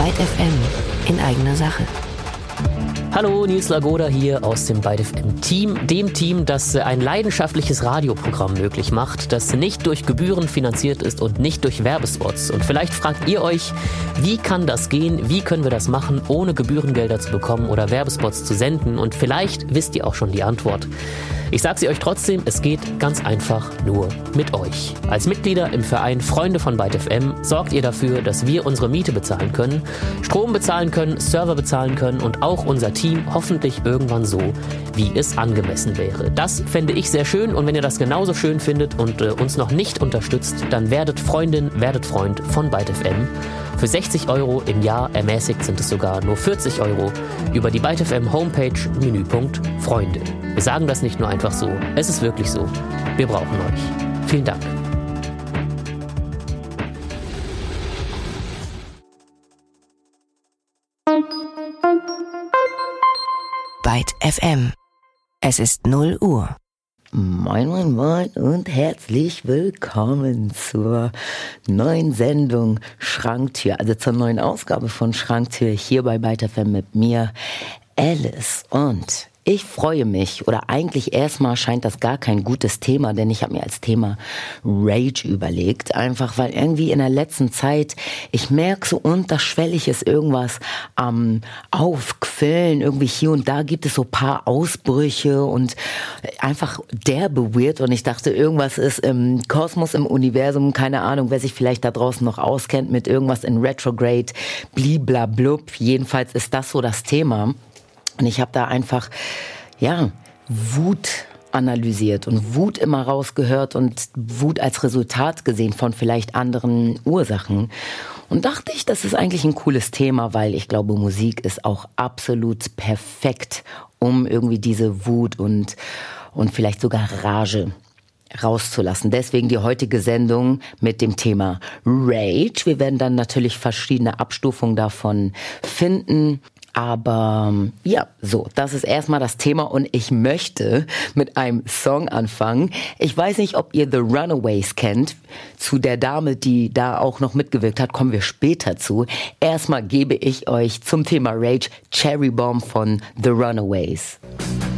Byte FM in eigener Sache. Hallo, Nils Lagoda hier aus dem Byte FM Team, dem Team, das ein leidenschaftliches Radioprogramm möglich macht, das nicht durch Gebühren finanziert ist und nicht durch Werbespots. Und vielleicht fragt ihr euch, wie kann das gehen, wie können wir das machen, ohne Gebührengelder zu bekommen oder Werbespots zu senden? Und vielleicht wisst ihr auch schon die Antwort. Ich sage sie euch trotzdem, es geht ganz einfach nur mit euch. Als Mitglieder im Verein Freunde von Byte FM sorgt ihr dafür, dass wir unsere Miete bezahlen können, Strom bezahlen können, Server bezahlen können und auch unser Team hoffentlich irgendwann so, wie es angemessen wäre. Das fände ich sehr schön und wenn ihr das genauso schön findet und uns noch nicht unterstützt, dann werdet Freundin, werdet Freund von Byte FM. Für 60 € im Jahr, ermäßigt sind es sogar nur 40 € über die Byte FM Homepage, Menüpunkt Freunde. Wir sagen das nicht nur einfach so, es ist wirklich so. Wir brauchen euch. Vielen Dank. Byte FM. Es ist 0 Uhr. Moin, moin, moin und herzlich willkommen zur neuen Sendung Schranktür, also zur neuen Ausgabe von Schranktür hier bei Byte FM mit mir, Alice. Und ich freue mich, oder eigentlich erstmal scheint das gar kein gutes Thema, denn ich habe mir als Thema Rage überlegt, einfach weil irgendwie in der letzten Zeit, ich merke so unterschwellig ist irgendwas am Aufquellen, irgendwie hier und da gibt es so ein paar Ausbrüche und einfach derbe weird und ich dachte, irgendwas ist im Kosmos, im Universum, keine Ahnung, wer sich vielleicht da draußen noch auskennt mit irgendwas in Retrograde, bliblablub, jedenfalls ist das so das Thema. Und ich habe da einfach, Wut analysiert und Wut immer rausgehört und Wut als Resultat gesehen von vielleicht anderen Ursachen. Und dachte ich, das ist eigentlich ein cooles Thema, weil ich glaube, Musik ist auch absolut perfekt, um irgendwie diese Wut und vielleicht sogar Rage rauszulassen. Deswegen die heutige Sendung mit dem Thema Rage. Wir werden dann natürlich verschiedene Abstufungen davon finden. Aber das ist erstmal das Thema und ich möchte mit einem Song anfangen. Ich weiß nicht, ob ihr The Runaways kennt. Zu der Dame, die da auch noch mitgewirkt hat, kommen wir später zu. Erstmal gebe ich euch zum Thema Rage Cherry Bomb von The Runaways.